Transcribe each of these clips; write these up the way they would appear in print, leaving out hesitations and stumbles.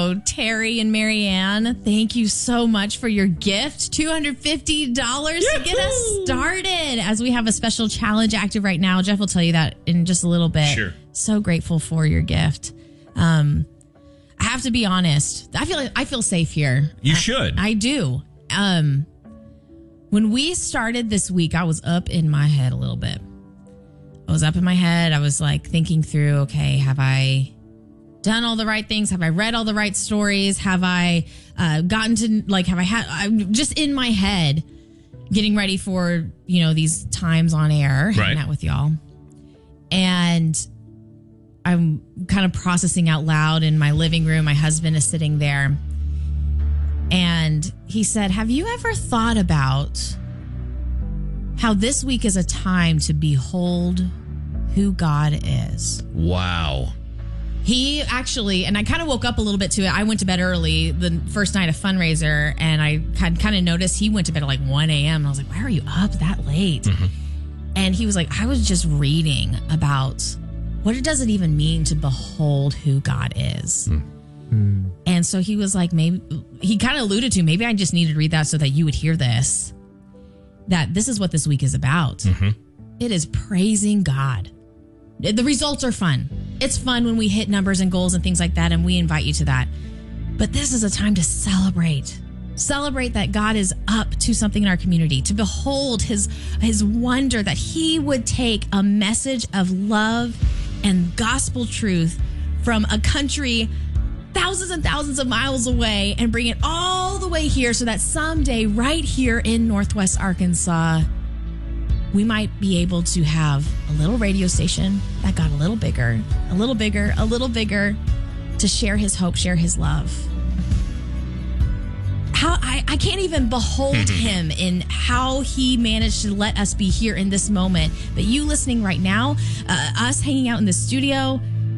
So Terry and Marianne, thank you so much for your gift. $250 to get us started as we have a special challenge active right now. Jeff will tell you that in just a little bit. Sure. So grateful for your gift. I have to be honest. I feel safe here. You should. I do. When we started this week, I was up in my head a little bit. I was like thinking through, okay, have I done all the right things? Have I read all the right stories? Have I gotten to I'm just in my head getting ready for, these times on air, hanging out with y'all. And I'm kind of processing out loud in my living room. My husband is sitting there. And he said, have you ever thought about how this week is a time to behold who God is? Wow. He actually, and I kind of woke up a little bit to it. I went to bed early the first night of fundraiser, and I had kind of noticed he went to bed at like 1 a.m. And I was like, why are you up that late? Mm-hmm. And he was like, I was just reading about what does it even mean to behold who God is. Mm. And so he was like, maybe he kind of alluded to, maybe I just needed to read that so that you would hear this, that this is what this week is about. Mm-hmm. It is praising God. The results are fun. It's fun when we hit numbers and goals and things like that, and we invite you to that. But this is a time to celebrate. Celebrate that God is up to something in our community, to behold his wonder that he would take a message of love and gospel truth from a country thousands and thousands of miles away and bring it all the way here so that someday right here in Northwest Arkansas, we might be able to have a little radio station that got a little bigger, to share his hope, share his love. How I can't even behold him in how he managed to let us be here in this moment. But you listening right now, us hanging out in the studio,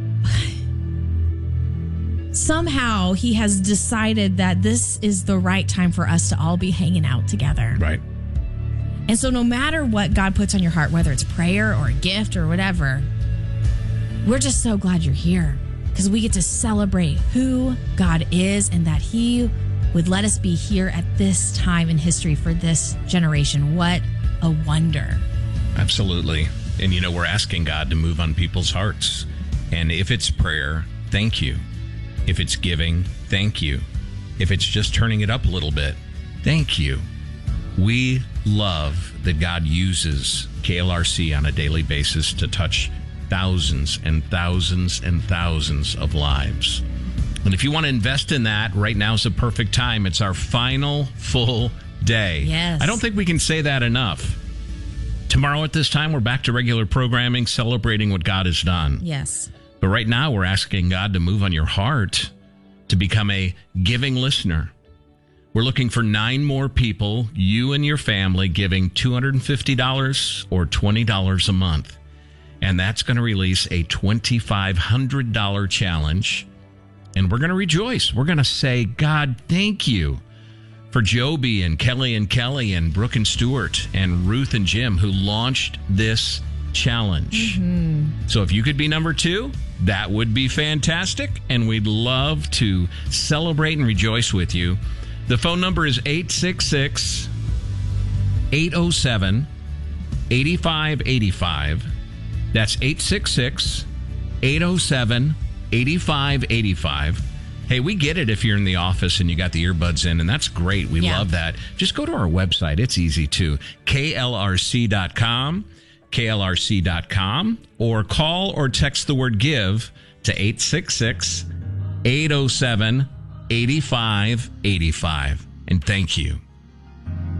somehow he has decided that this is the right time for us to all be hanging out together. Right. And so no matter what God puts on your heart, whether it's prayer or a gift or whatever, we're just so glad you're here because we get to celebrate who God is and that he would let us be here at this time in history for this generation. What a wonder. Absolutely. And, we're asking God to move on people's hearts. And if it's prayer, thank you. If it's giving, thank you. If it's just turning it up a little bit, thank you. We love that God uses KLRC on a daily basis to touch thousands and thousands and thousands of lives. And if you want to invest in that, right now is the perfect time. It's our final full day. Yes. I don't think we can say that enough. Tomorrow at this time, we're back to regular programming, celebrating what God has done. Yes. But right now, we're asking God to move on your heart to become a giving listener. We're looking for 9 more people, you and your family, giving $250 or $20 a month. And that's going to release a $2,500 challenge. And we're going to rejoice. We're going to say, God, thank you for Joby and Kelly and Brooke and Stewart and Ruth and Jim who launched this challenge. Mm-hmm. So if you could be number 2, that would be fantastic. And we'd love to celebrate and rejoice with you. The phone number is 866-807-8585. That's 866-807-8585. Hey, we get it if you're in the office and you got the earbuds in, and that's great. We love that. Just go to our website. It's easy, too. KLRC.com, or call or text the word GIVE to 866-807-8585. And thank you.